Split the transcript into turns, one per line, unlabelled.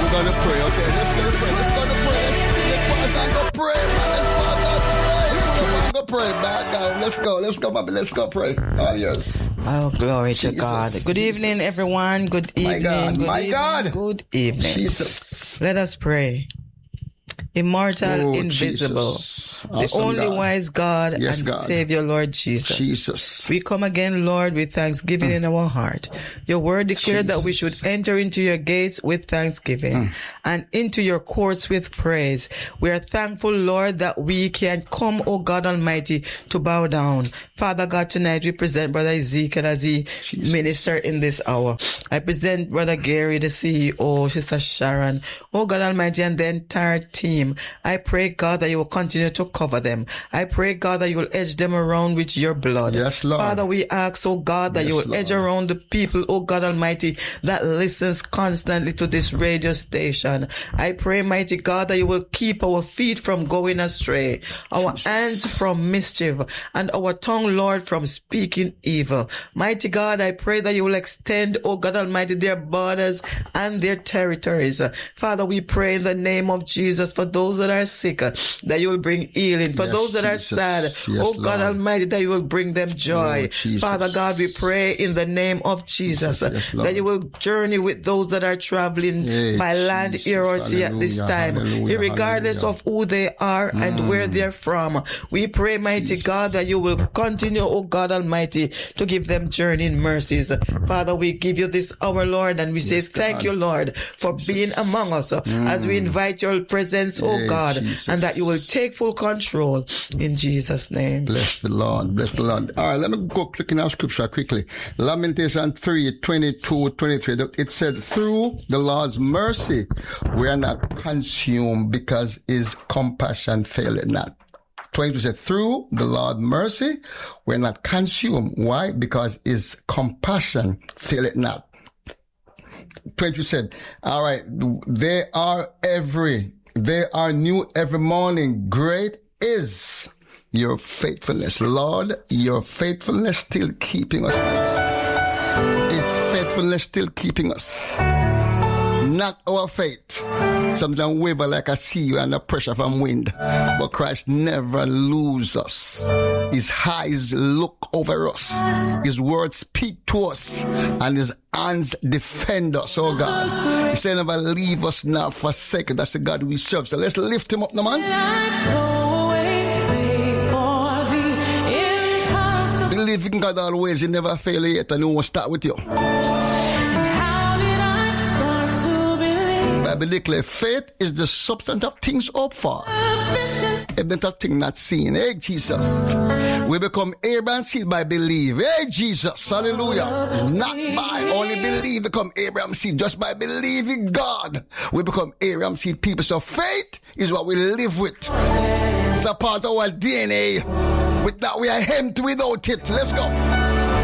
We're going to pray. Okay, let's go to pray. Let's pause and go pray, man. Let's pause and pray. Go pray, man. Let's go, Bobby. Let's go pray. All yours.
Oh, glory to God. Good evening, everyone. Good evening.
My God.
Good evening.
Jesus.
Let us pray. Immortal, invisible,
awesome
the only
God.
Wise God and
God.
Savior, Lord Jesus. We come again, Lord, with thanksgiving in our heart. Your word declared that we should enter into your gates with thanksgiving and into your courts with praise. We are thankful, Lord, that we can come, O God Almighty, to bow down. Father God, tonight we present Brother Ezekiel as he minister in this hour. I present Brother Gary, the CEO, Sister Sharon, O God Almighty, and the entire team. I pray, God, that you will continue to cover them. I pray, God, that you will edge them around with your blood.
Yes, Lord.
Father, we ask, oh God, that you will edge around the people, oh God Almighty, that listens constantly to this radio station. I pray, mighty God, that you will keep our feet from going astray, our hands from mischief, and our tongue, Lord, from speaking evil. Mighty God, I pray that you will extend, oh God Almighty, their borders and their territories. Father, we pray in the name of Jesus for those that are sick, that you will bring healing. For those that are sad, oh God Almighty, that you will bring them joy. Father God, we pray in the name of Jesus that you will journey with those that are traveling by land, air, or sea at this time, regardless of who they are and where they're from. We pray, mighty God, that you will continue, oh God Almighty, to give them journeying mercies. Father, we give you this hour, Lord, and we say thank you, Lord, for being among us as we invite your presence, oh God, and that you will take full control in Jesus' name.
Bless the Lord. Bless the Lord. All right, let me go click in our scripture quickly. Lamentation 3:22-23. It said, through the Lord's mercy, we are not consumed because his compassion faileth not. 22 said, through the Lord's mercy, we're not consumed. Why? Because his compassion faileth not. 22 said, all right, they are new every morning. Great is your faithfulness. Lord, your faithfulness still keeping us. Is faithfulness still keeping us? Not our faith. Sometimes waver like a sea under pressure from wind. But Christ never loses us. His eyes look over us. His words speak to us. And his hands defend us, oh God. He said never leave us nor forsake us. That's the God we serve. So let's lift him up now, man. Believe in God always. He never fail yet, and he won't start with you. Bible declare faith is the substance of things hoped for, evidence of things not seen. Hey, Jesus. We become Abraham's seed by belief. Hey, Jesus. Hallelujah. Not by only believe become Abraham's seed. Just by believing God, we become Abraham's seed people. So faith is what we live with. It's a part of our DNA. With that, we are empty without it. Let's go.